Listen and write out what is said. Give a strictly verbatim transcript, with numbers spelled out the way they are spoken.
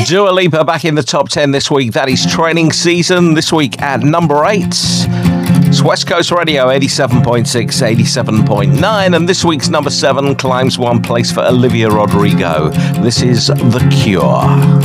Dua Lipa back in the top ten this week. That is Training Season this week at number eight. It's West Coast Radio, eighty-seven point six, eighty-seven point nine, and this week's number seven climbs one place for Olivia Rodrigo. This is The Cure.